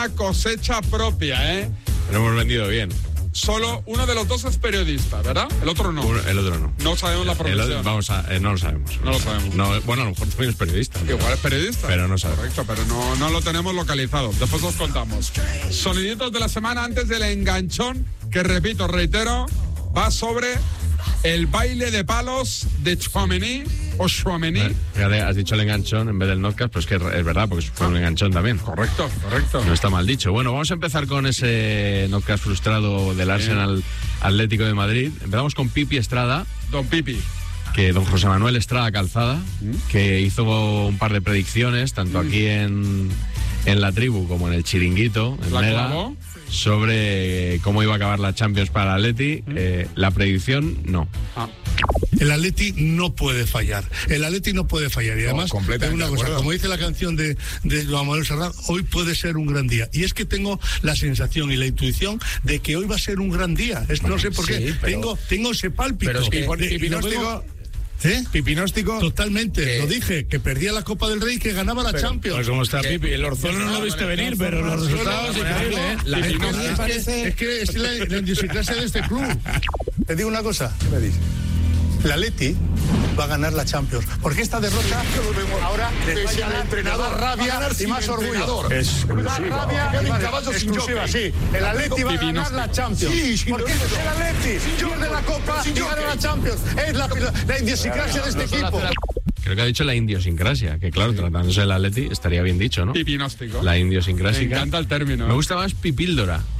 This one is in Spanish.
una cosecha propia, ¿eh? Lo hemos vendido bien. Solo uno de los dos es periodista, ¿verdad? El otro no. El otro no. No sabemos la profesión. No lo sabemos. No lo sabemos. No, bueno, a lo mejor también es periodista. Igual es periodista. Pero no sabemos. Correcto, pero no lo tenemos localizado. Después os contamos. Soniditos de la semana antes del enganchón, que reitero, va sobre el baile de palos de Tchouaméni o Tchouaméni. Fíjate, has dicho el enganchón en vez del notcast, pues que es verdad, porque fue un enganchón también. Correcto. No está mal dicho. Bueno, vamos a empezar con ese notcast frustrado del Arsenal Atlético de Madrid. Empezamos con Pipi Estrada. Don Pipi. Que don José Manuel Estrada Calzada, que hizo un par de predicciones, tanto aquí en La Tribu como en el Chiringuito, en Mega, sobre cómo iba a acabar la Champions para el Atleti. La predicción, no. El Atleti no puede fallar. Y además, una cosa, como dice la canción de Joan Manuel Serrat, hoy puede ser un gran día. Y es que tengo la sensación y la intuición de que hoy va a ser un gran día. No sé por qué. Pero, tengo ese pálpito. Pero es que Pipinóstico. Totalmente, lo dije, que perdía la Copa del Rey y que ganaba la Champions. Pues como está Pipi, el Orzolo no lo viste venir, pero los resultados increíbles, ¿eh? Es que es la idiosincrasia de este club. Te digo una cosa. ¿Qué me dices? El Atleti va a ganar la Champions. Porque esta derrota ahora le falla al entrenador rabia y más orgullo. Exclusiva, sí. El Atleti va a ganar la Champions. Porque es el Atleti. Pierde la Copa y gana la Champions. Es la idiosincrasia de este equipo. Creo que ha dicho la idiosincrasia, que claro, tratándose del Atleti estaría bien dicho, ¿no? Pipinóstico. La idiosincrasia. Me encanta el término. Me gusta más pipíldora.